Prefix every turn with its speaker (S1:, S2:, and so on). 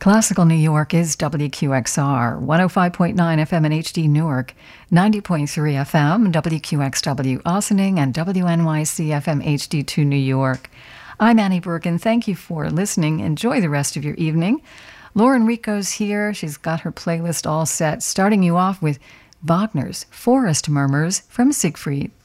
S1: Classical New York is WQXR, 105.9 FM in HD Newark, 90.3 FM, WQXW Ossining, and WNYC FM HD2 New York. I'm Annie Burke, and thank you for listening. Enjoy the rest of your evening. Lauren Rico's here. She's got her playlist all set, starting you off with Wagner's Forest Murmurs from Siegfried.